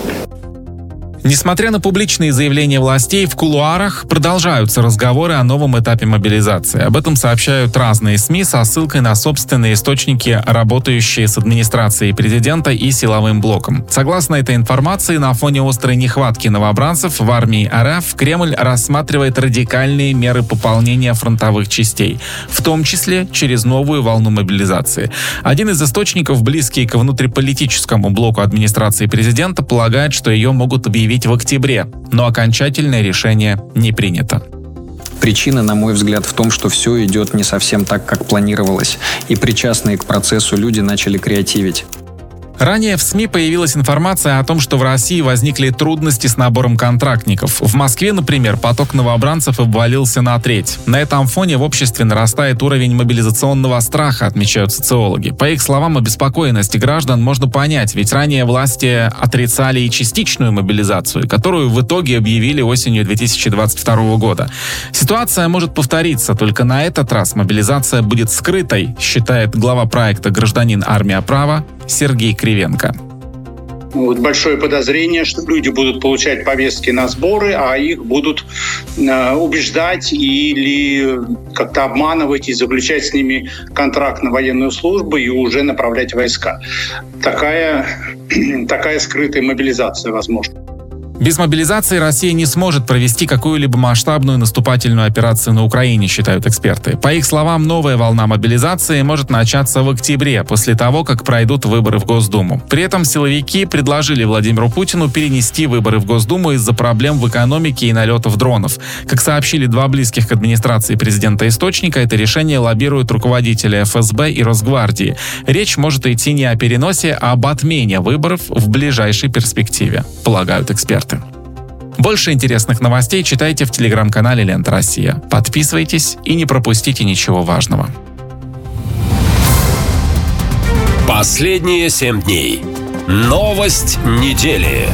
Несмотря на публичные заявления властей, в кулуарах продолжаются разговоры о новом этапе мобилизации. Об этом сообщают разные СМИ со ссылкой на собственные источники, работающие с администрацией президента и силовым блоком. Согласно этой информации, на фоне острой нехватки новобранцев в армии РФ Кремль рассматривает радикальные меры пополнения фронтовых частей, в том числе через новую волну мобилизации. Один из источников, близкий к внутриполитическому блоку администрации президента, полагает, что ее могут объявить в октябре, но окончательное решение не принято. Причина, на мой взгляд, в том, что все идет не совсем так, как планировалось, и причастные к процессу люди начали креативить. Ранее в СМИ появилась информация о том, что в России возникли трудности с набором контрактников. В Москве, например, поток новобранцев обвалился на треть. На этом фоне в обществе нарастает уровень мобилизационного страха, отмечают социологи. По их словам, обеспокоенность граждан можно понять, ведь ранее власти отрицали и частичную мобилизацию, которую в итоге объявили осенью две тысячи двадцать второго года. Ситуация может повториться, только на этот раз мобилизация будет скрытой, считает глава проекта «Гражданин. Армия. Право» Сергей Кривенко. Вот большое подозрение, что люди будут получать повестки на сборы, а их будут э, убеждать или как-то обманывать и заключать с ними контракт на военную службу и уже направлять войска. Такая, такая скрытая мобилизация возможна. Без мобилизации Россия не сможет провести какую-либо масштабную наступательную операцию на Украине, считают эксперты. По их словам, новая волна мобилизации может начаться в октябре, после того, как пройдут выборы в Госдуму. При этом силовики предложили Владимиру Путину перенести выборы в Госдуму из-за проблем в экономике и налетов дронов. Как сообщили два близких к администрации президента источника, это решение лоббируют руководители эф эс бэ и Росгвардии. Речь может идти не о переносе, а об отмене выборов в ближайшей перспективе, полагают эксперты. Больше интересных новостей читайте в телеграм-канале «Лента Россия». Подписывайтесь и не пропустите ничего важного. Последние семь дней. Новость недели.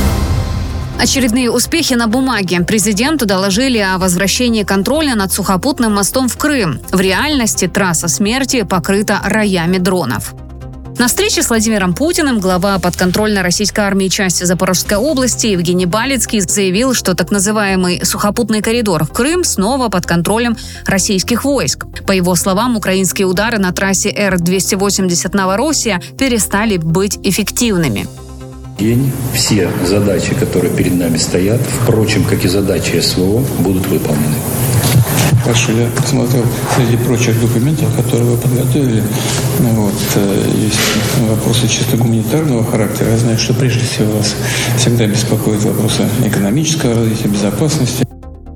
Очередные успехи на бумаге. Президенту доложили о возвращении контроля над сухопутным мостом в Крым. В реальности трасса смерти покрыта роями дронов. На встрече с Владимиром Путиным глава подконтрольной российской армии части Запорожской области Евгений Балицкий заявил, что так называемый сухопутный коридор в Крым снова под контролем российских войск. По его словам, украинские удары на трассе Р двести восемьдесят Новороссия перестали быть эффективными. День все задачи, которые перед нами стоят, впрочем, как и задачи СВО, будут выполнены. Хорошо, я посмотрел среди прочих документов, которые вы подготовили. Вот, есть вопросы чисто гуманитарного характера. Я знаю, что прежде всего вас всегда беспокоят вопросы экономического развития, безопасности.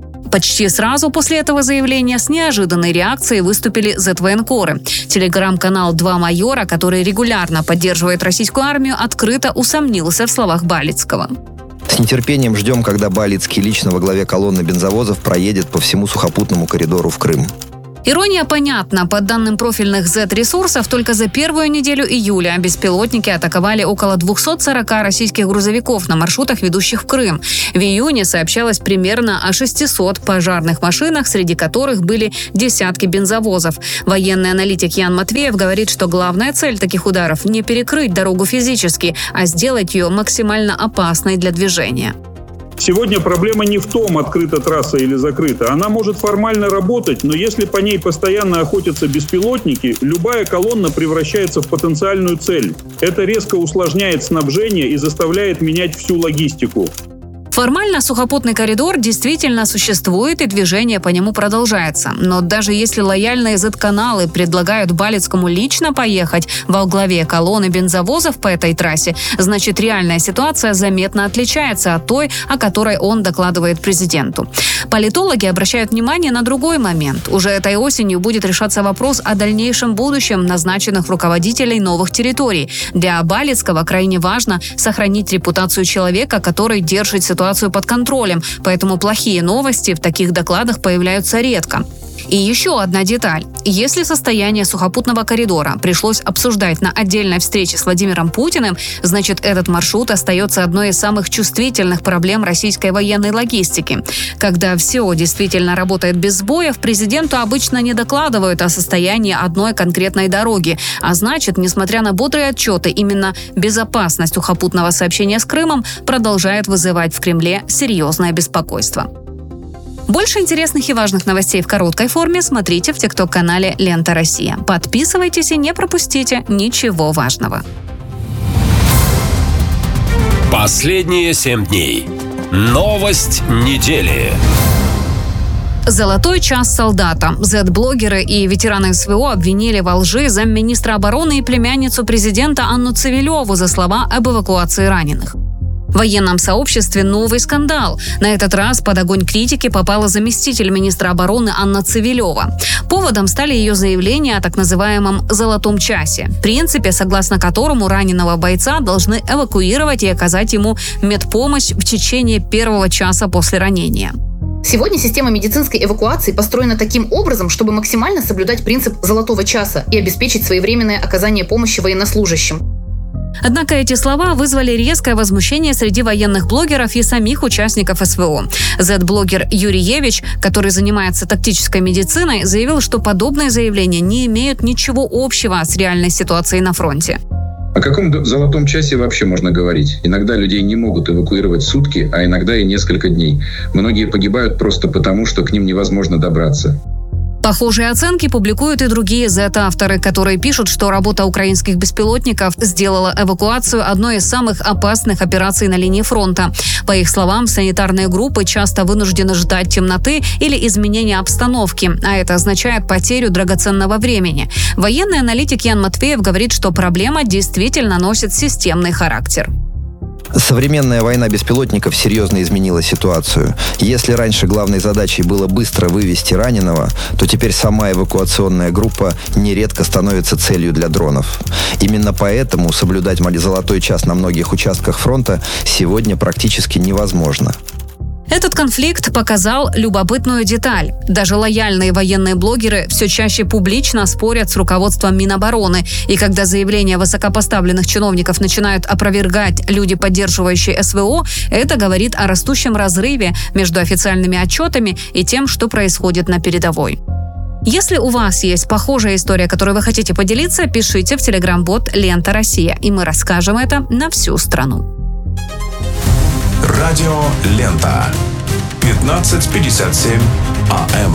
Почти сразу после этого заявления с неожиданной реакцией выступили зет-военкоры. Телеграм-канал «Два майора», который регулярно поддерживает российскую армию, открыто усомнился в словах Балицкого. С нетерпением ждем, когда Балицкий лично во главе колонны бензовозов проедет по всему сухопутному коридору в Крым. Ирония понятна. По данным профильных зет-ресурсов, только за первую неделю июля беспилотники атаковали около двухсот сорока российских грузовиков на маршрутах, ведущих в Крым. В июне сообщалось примерно о шестисот пожарных машинах, среди которых были десятки бензовозов. Военный аналитик Ян Матвеев говорит, что главная цель таких ударов – не перекрыть дорогу физически, а сделать ее максимально опасной для движения. Сегодня проблема не в том, открыта трасса или закрыта. Она может формально работать, но если по ней постоянно охотятся беспилотники, любая колонна превращается в потенциальную цель. Это резко усложняет снабжение и заставляет менять всю логистику. Формально сухопутный коридор действительно существует, и движение по нему продолжается. Но даже если лояльные зет-каналы предлагают Балицкому лично поехать во главе колонны бензовозов по этой трассе, значит, реальная ситуация заметно отличается от той, о которой он докладывает президенту. Политологи обращают внимание на другой момент. Уже этой осенью будет решаться вопрос о дальнейшем будущем назначенных руководителей новых территорий. Для Балицкого крайне важно сохранить репутацию человека, который держит ситуацию под контролем, поэтому плохие новости в таких докладах появляются редко. И еще одна деталь. Если состояние сухопутного коридора пришлось обсуждать на отдельной встрече с Владимиром Путиным, значит, этот маршрут остается одной из самых чувствительных проблем российской военной логистики. Когда все действительно работает без сбоев, президенту обычно не докладывают о состоянии одной конкретной дороги. А значит, несмотря на бодрые отчеты, именно безопасность сухопутного сообщения с Крымом продолжает вызывать в Кремле серьезное беспокойство. Больше интересных и важных новостей в короткой форме смотрите в тикток-канале «Лента Россия». Подписывайтесь и не пропустите ничего важного. Последние семь дней. Новость недели. Золотой час солдата. Зет-блогеры и ветераны СВО обвинили во лжи замминистра обороны и племянницу президента Анну Цивилеву за слова об эвакуации раненых. В военном сообществе новый скандал. На этот раз под огонь критики попала заместитель министра обороны Анна Цивилева. Поводом стали ее заявления о так называемом «золотом часе», принципе, согласно которому раненого бойца должны эвакуировать и оказать ему медпомощь в течение первого часа после ранения. Сегодня система медицинской эвакуации построена таким образом, чтобы максимально соблюдать принцип «золотого часа» и обеспечить своевременное оказание помощи военнослужащим. Однако эти слова вызвали резкое возмущение среди военных блогеров и самих участников СВО. Зет-блогер Юрий Евич, который занимается тактической медициной, заявил, что подобные заявления не имеют ничего общего с реальной ситуацией на фронте. О каком золотом часе вообще можно говорить? Иногда людей не могут эвакуировать сутки, а иногда и несколько дней. Многие погибают просто потому, что к ним невозможно добраться. Похожие оценки публикуют и другие зет-авторы, которые пишут, что работа украинских беспилотников сделала эвакуацию одной из самых опасных операций на линии фронта. По их словам, санитарные группы часто вынуждены ждать темноты или изменения обстановки, а это означает потерю драгоценного времени. Военный аналитик Ян Матвеев говорит, что проблема действительно носит системный характер. Современная война беспилотников серьезно изменила ситуацию. Если раньше главной задачей было быстро вывести раненого, то теперь сама эвакуационная группа нередко становится целью для дронов. Именно поэтому соблюдать золотой час на многих участках фронта сегодня практически невозможно. Этот конфликт показал любопытную деталь. Даже лояльные военные блогеры все чаще публично спорят с руководством Минобороны. И когда заявления высокопоставленных чиновников начинают опровергать люди, поддерживающие СВО, это говорит о растущем разрыве между официальными отчетами и тем, что происходит на передовой. Если у вас есть похожая история, которой вы хотите поделиться, пишите в телеграм-бот «Лента Россия», и мы расскажем это на всю страну. Радио «Лента». пятнадцать пятьдесят семь АМ.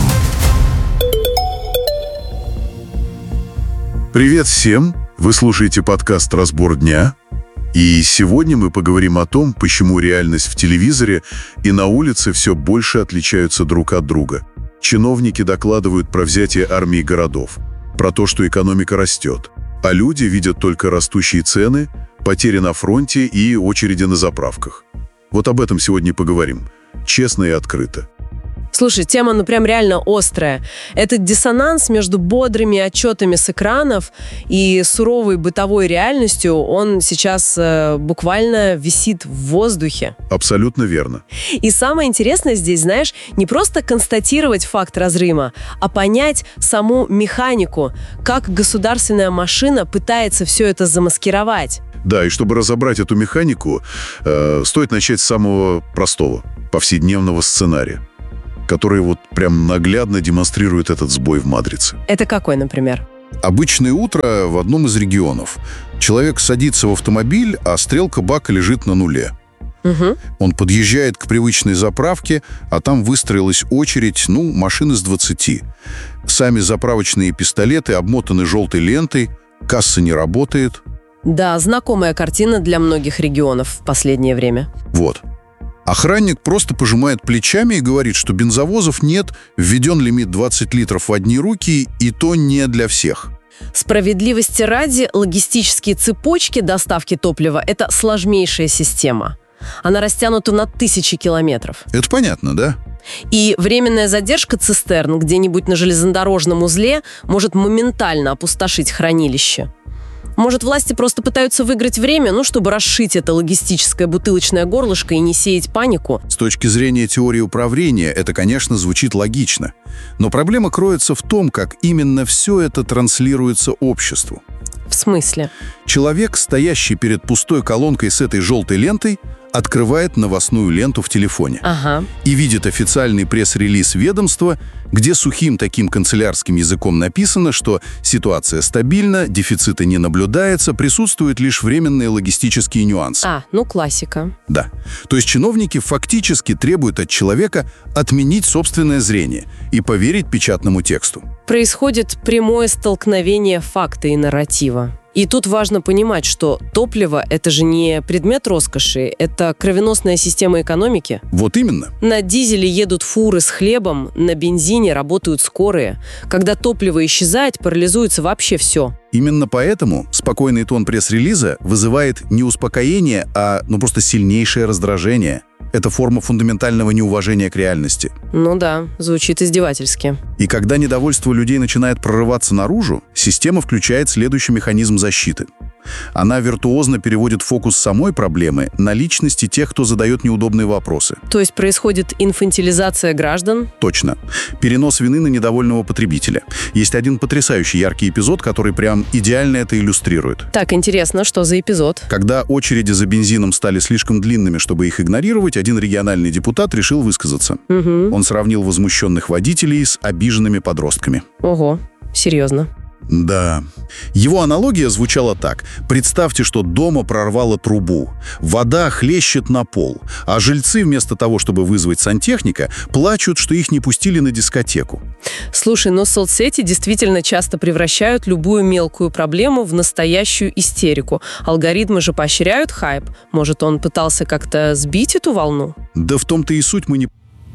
Привет всем! Вы слушаете подкаст «Разбор дня». И сегодня мы поговорим о том, почему реальность в телевизоре и на улице все больше отличаются друг от друга. Чиновники докладывают про взятие армии городов, про то, что экономика растет, а люди видят только растущие цены, потери на фронте и очереди на заправках. Вот об этом сегодня поговорим. Честно и открыто. Слушай, тема ну прям реально острая. Этот диссонанс между бодрыми отчетами с экранов и суровой бытовой реальностью, он сейчас э, буквально висит в воздухе. Абсолютно верно. И самое интересное здесь, знаешь, не просто констатировать факт разрыва, а понять саму механику, как государственная машина пытается все это замаскировать. Да, и чтобы разобрать эту механику, э, стоит начать с самого простого, повседневного сценария, который вот прям наглядно демонстрирует этот сбой в матрице. Это какой, например? Обычное утро в одном из регионов. Человек садится в автомобиль, а стрелка бака лежит на нуле. Угу. Он подъезжает к привычной заправке, а там выстроилась очередь, ну, машин из двадцати. Сами заправочные пистолеты обмотаны желтой лентой, касса не работает. Да, знакомая картина для многих регионов в последнее время. Вот. Охранник просто пожимает плечами и говорит, что бензовозов нет, введен лимит двадцать литров в одни руки, и то не для всех. Справедливости ради, логистические цепочки доставки топлива – это сложнейшая система. Она растянута на тысячи километров. Это понятно, да? И временная задержка цистерн где-нибудь на железнодорожном узле может моментально опустошить хранилище. Может, власти просто пытаются выиграть время, ну, чтобы расшить это логистическое бутылочное горлышко и не сеять панику? С точки зрения теории управления это, конечно, звучит логично. Но проблема кроется в том, как именно все это транслируется обществу. В смысле? Человек, стоящий перед пустой колонкой с этой желтой лентой, открывает новостную ленту в телефоне. Ага. И видит официальный пресс-релиз ведомства, где сухим таким канцелярским языком написано, что ситуация стабильна, дефицита не наблюдается, присутствуют лишь временные логистические нюансы. А, ну классика. Да. То есть чиновники фактически требуют от человека отменить собственное зрение и поверить печатному тексту. Происходит прямое столкновение факта и нарратива. И тут важно понимать, что топливо – это же не предмет роскоши, это кровеносная система экономики. Вот именно. На дизеле едут фуры с хлебом, на бензине работают скорые. Когда топливо исчезает, парализуется вообще все. Именно поэтому спокойный тон пресс-релиза вызывает не успокоение, а ну просто сильнейшее раздражение. Это форма фундаментального неуважения к реальности. Ну да, звучит издевательски. И когда недовольство людей начинает прорываться наружу, система включает следующий механизм защиты. Она виртуозно переводит фокус самой проблемы на личности тех, кто задает неудобные вопросы. То есть происходит инфантилизация граждан? Точно. Перенос вины на недовольного потребителя. Есть один потрясающий яркий эпизод, который прям идеально это иллюстрирует. Так, интересно, что за эпизод? Когда очереди за бензином стали слишком длинными, чтобы их игнорировать, один региональный депутат решил высказаться. Угу. Он сравнил возмущенных водителей с обиженными подростками. Ого, серьезно? Да. Его аналогия звучала так. Представьте, что дома прорвало трубу. Вода хлещет на пол, а жильцы вместо того, чтобы вызвать сантехника, плачут, что их не пустили на дискотеку. Слушай, но соцсети действительно часто превращают любую мелкую проблему в настоящую истерику. Алгоритмы же поощряют хайп. Может, он пытался как-то сбить эту волну? Да в том-то и суть, мы не...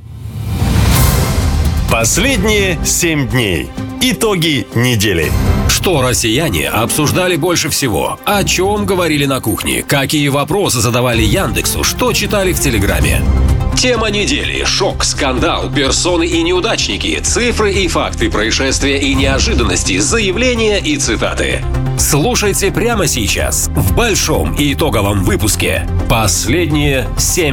Последние семь дней. Итоги недели. Что россияне обсуждали больше всего? О чем говорили на кухне? Какие вопросы задавали Яндексу? Что читали в Телеграме? Тема недели. Шок, скандал, персоны и неудачники, цифры и факты, происшествия и неожиданности, заявления и цитаты. Слушайте прямо сейчас в большом и итоговом выпуске «Последние семь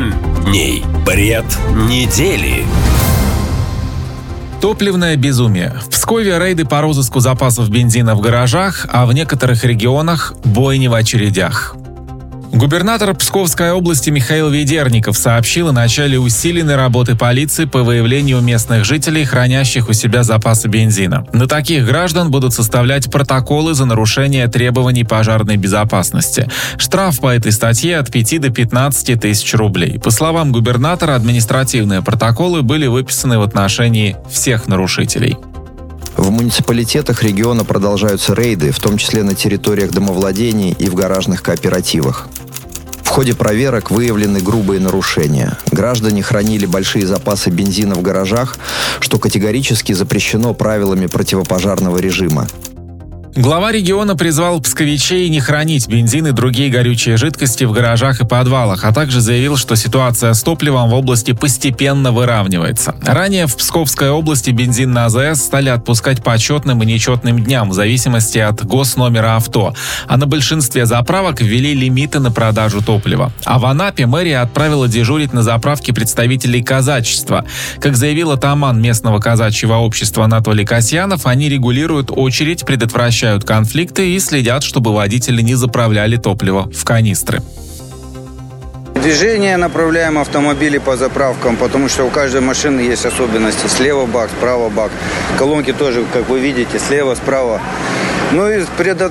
дней. Бред недели. Топливное безумие. В Пскове рейды по розыску запасов бензина в гаражах, а в некоторых регионах бойни в очередях. Губернатор Псковской области Михаил Ведерников сообщил о начале усиленной работы полиции по выявлению местных жителей, хранящих у себя запасы бензина. На таких граждан будут составлять протоколы за нарушение требований пожарной безопасности. Штраф по этой статье от пяти до пятнадцати тысяч рублей. По словам губернатора, административные протоколы были выписаны в отношении всех нарушителей. В муниципалитетах региона продолжаются рейды, в том числе на территориях домовладений и в гаражных кооперативах. В ходе проверок выявлены грубые нарушения. Граждане хранили большие запасы бензина в гаражах, что категорически запрещено правилами противопожарного режима. Глава региона призвал псковичей не хранить бензин и другие горючие жидкости в гаражах и подвалах, а также заявил, что ситуация с топливом в области постепенно выравнивается. Ранее в Псковской области бензин на АЗС стали отпускать по четным и нечетным дням в зависимости от госномера авто, а на большинстве заправок ввели лимиты на продажу топлива. А в Анапе мэрия отправила дежурить на заправке представителей казачества. Как заявил атаман местного казачьего общества Анатолий Касьянов, они регулируют очередь, предотвращают конфликты и следят, чтобы водители не заправляли топливо в канистры. Движение направляем автомобили по заправкам, потому что у каждой машины есть особенности. Слева бак, справа бак. Колонки тоже, как вы видите, слева, справа. Ну и предотвращаем